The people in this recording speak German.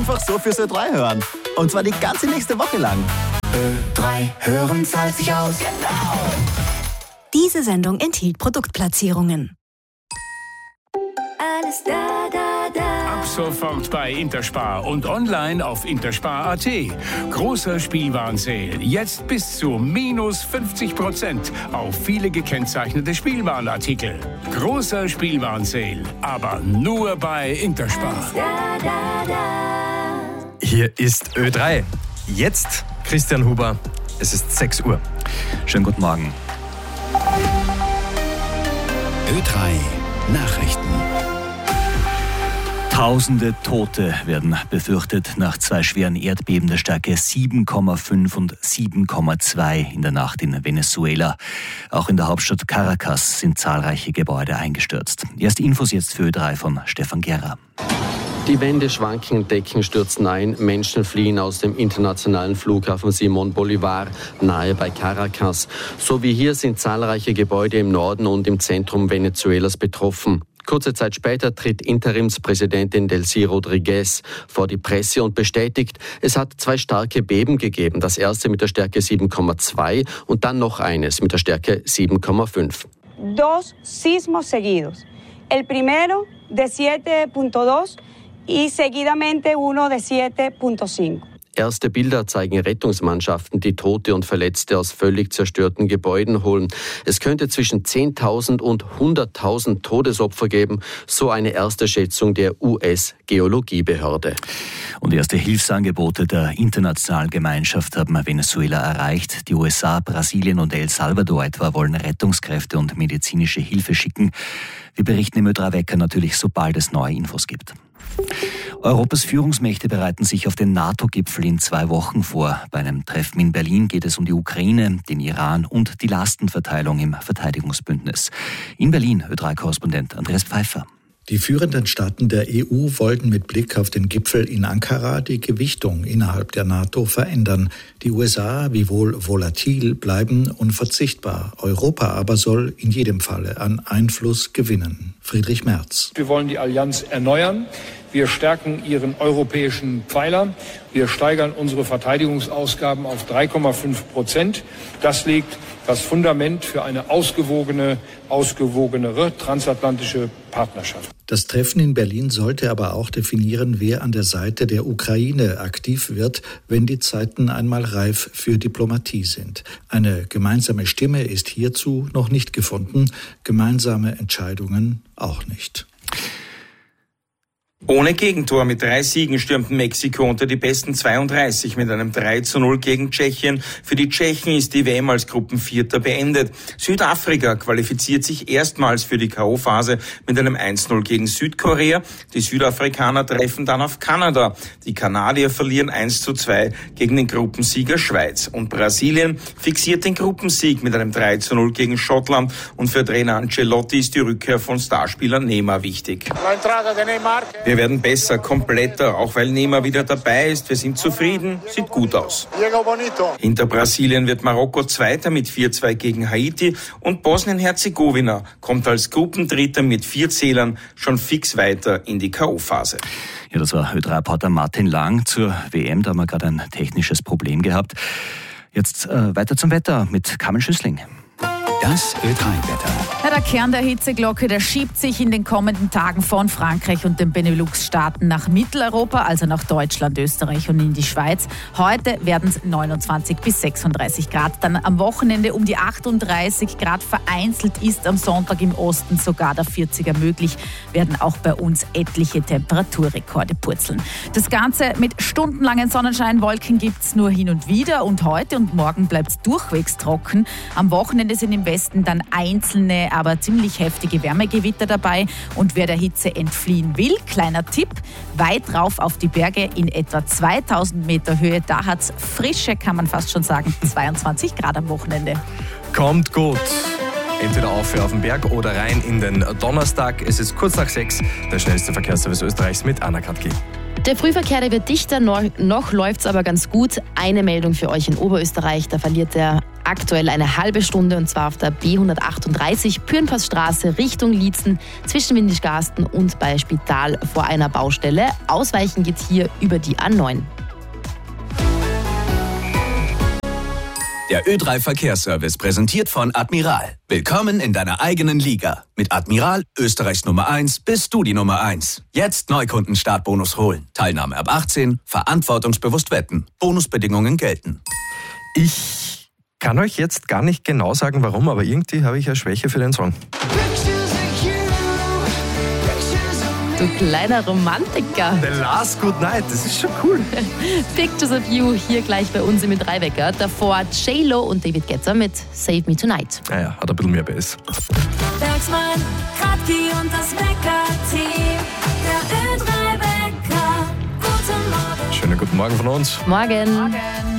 einfach so fürs Ö3 hören. Und zwar die ganze nächste Woche lang. Ö3 hören zahlt sich aus. Genau. Diese Sendung enthielt Produktplatzierungen. Alles da, da, da. Ab sofort bei Interspar und online auf interspar.at. Großer Spielwarenseil. Jetzt bis zu minus 50% auf viele gekennzeichnete Spielwarenartikel. Großer Spielwarenseil, aber nur bei Interspar. Alles da, da, da. Hier ist Ö3. Jetzt Christian Huber. Es ist 6 Uhr. Schönen guten Morgen. Ö3 Nachrichten. Tausende Tote werden befürchtet nach 2 schweren Erdbeben der Stärke 7,5 und 7,2 in der Nacht in Venezuela. Auch in der Hauptstadt Caracas sind zahlreiche Gebäude eingestürzt. Erste Infos jetzt für Ö3 von Stefan Gerrer. Die Wände schwanken, Decken stürzen ein, Menschen fliehen aus dem internationalen Flughafen Simón Bolívar nahe bei Caracas. So wie hier sind zahlreiche Gebäude im Norden und im Zentrum Venezuelas betroffen. Kurze Zeit später tritt Interimspräsidentin Delcy Rodríguez vor die Presse und bestätigt, es hat 2 starke Beben gegeben. Das erste mit der Stärke 7,2 und dann noch eines mit der Stärke 7,5. Dos sismos seguidos. El primero de 7.2 y seguidamente uno de 7.5. Erste Bilder zeigen Rettungsmannschaften, die Tote und Verletzte aus völlig zerstörten Gebäuden holen. Es könnte zwischen 10.000 und 100.000 Todesopfer geben, so eine erste Schätzung der US-Geologiebehörde. Und erste Hilfsangebote der internationalen Gemeinschaft haben Venezuela erreicht. Die USA, Brasilien und El Salvador etwa wollen Rettungskräfte und medizinische Hilfe schicken. Wir berichten im Ö3 Wecker natürlich, sobald es neue Infos gibt. Europas Führungsmächte bereiten sich auf den NATO-Gipfel in 2 Wochen vor. Bei einem Treffen in Berlin geht es um die Ukraine, den Iran und die Lastenverteilung im Verteidigungsbündnis. In Berlin Ö3-Korrespondent Andreas Pfeiffer. Die führenden Staaten der EU wollten mit Blick auf den Gipfel in Ankara die Gewichtung innerhalb der NATO verändern. Die USA, wiewohl volatil, bleiben unverzichtbar. Europa aber soll in jedem Falle an Einfluss gewinnen. Friedrich Merz. Wir wollen die Allianz erneuern. Wir stärken ihren europäischen Pfeiler. Wir steigern unsere Verteidigungsausgaben auf 3,5%. Das legt das Fundament für eine ausgewogenere transatlantische Partnerschaft. Das Treffen in Berlin sollte aber auch definieren, wer an der Seite der Ukraine aktiv wird, wenn die Zeiten einmal reif für Diplomatie sind. Eine gemeinsame Stimme ist hierzu noch nicht gefunden, gemeinsame Entscheidungen auch nicht. Ohne Gegentor mit 3 Siegen stürmten Mexiko unter die besten 32 mit einem 3:0 gegen Tschechien. Für die Tschechen ist die WM als Gruppenvierter beendet. Südafrika qualifiziert sich erstmals für die K.O.-Phase mit einem 1:0 gegen Südkorea. Die Südafrikaner treffen dann auf Kanada. Die Kanadier verlieren 1:2 gegen den Gruppensieger Schweiz. Und Brasilien fixiert den Gruppensieg mit einem 3:0 gegen Schottland. Und für Trainer Ancelotti ist die Rückkehr von Starspieler Neymar wichtig. Wir werden besser, kompletter, auch weil Neymar wieder dabei ist. Wir sind zufrieden, sieht gut aus. Hinter Brasilien wird Marokko Zweiter mit 4:2 gegen Haiti und Bosnien-Herzegowina kommt als Gruppendritter mit 4 Zählern schon fix weiter in die K.O.-Phase. Ja, das war Ö3-Reporter Martin Lang zur WM. Da haben wir gerade ein technisches Problem gehabt. Jetzt weiter zum Wetter mit Carmen Schüssling. Das Ö3-Wetter. Ja, der Kern der Hitzeglocke, der schiebt sich in den kommenden Tagen von Frankreich und den Benelux-Staaten nach Mitteleuropa, also nach Deutschland, Österreich und in die Schweiz. Heute werden es 29 bis 36 Grad. Dann am Wochenende um die 38 Grad. Vereinzelt ist am Sonntag im Osten sogar der 40er möglich. Werden auch bei uns etliche Temperaturrekorde purzeln. Das Ganze mit stundenlangen Sonnenscheinwolken gibt es nur hin und wieder. Und heute und morgen bleibt es durchwegs trocken. Am Wochenende sind im Westen dann einzelne, aber ziemlich heftige Wärmegewitter dabei. Und wer der Hitze entfliehen will, kleiner Tipp, weit rauf auf die Berge in etwa 2000 Meter Höhe. Da hat es frische, kann man fast schon sagen, 22 Grad am Wochenende. Kommt gut. Entweder auf dem Berg oder rein in den Donnerstag. Es ist kurz nach 6, der schnellste Verkehrsservice Österreichs mit Anna Katki. Der Frühverkehr, der wird dichter, noch läuft es aber ganz gut. Eine Meldung für euch in Oberösterreich, da verliert er aktuell eine halbe Stunde und zwar auf der B138 Pürnpassstraße Richtung Liezen zwischen Windischgarsten und bei Spital vor einer Baustelle. Ausweichen geht hier über die A9. Der Ö3 Verkehrsservice präsentiert von Admiral. Willkommen in deiner eigenen Liga. Mit Admiral, Österreichs Nummer 1, bist du die Nummer 1. Jetzt Neukunden-Startbonus holen. Teilnahme ab 18, verantwortungsbewusst wetten. Bonusbedingungen gelten. Ich kann euch jetzt gar nicht genau sagen, warum, aber irgendwie habe ich eine Schwäche für den Song. Du kleiner Romantiker. The Last Good Night, das ist schon cool. Pictures of You hier gleich bei uns im Drei-Wecker. Davor J-Lo und David Guetta mit Save Me Tonight. Naja, hat ein bisschen mehr Bass. Bergsmann, Kratki und das Wecker-Team. Der Ö3-Wecker. Guten Morgen. Schönen guten Morgen von uns. Morgen.